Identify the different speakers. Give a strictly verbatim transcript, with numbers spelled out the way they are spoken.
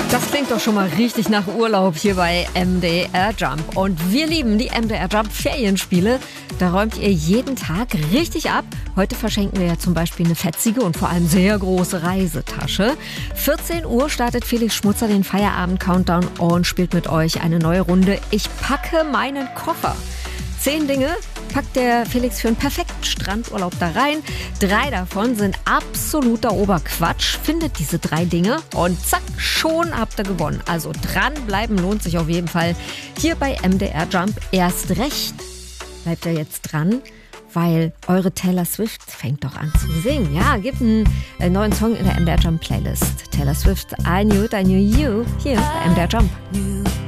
Speaker 1: Das klingt doch schon mal richtig nach Urlaub hier bei M D R Jump. Und wir lieben die M D R Jump Ferienspiele. Da räumt ihr jeden Tag richtig ab. Heute verschenken wir ja zum Beispiel eine fetzige und vor allem sehr große Reisetasche. vierzehn Uhr startet Felix Schmutzer den Feierabend-Countdown und spielt mit euch eine neue Runde. Ich packe meinen Koffer. Zehn Dinge packt der Felix für einen perfekten Strandurlaub da rein. Drei davon sind absoluter Oberquatsch. Findet diese drei Dinge und zack, schon habt ihr gewonnen. Also dranbleiben lohnt sich auf jeden Fall. Hier bei M D R Jump erst recht. Bleibt ihr jetzt dran, weil eure Taylor Swift fängt doch an zu singen. Ja, gibt einen äh, neuen Song in der M D R Jump Playlist. Taylor Swift, I Knew It, I Knew You, hier bei M D R Jump.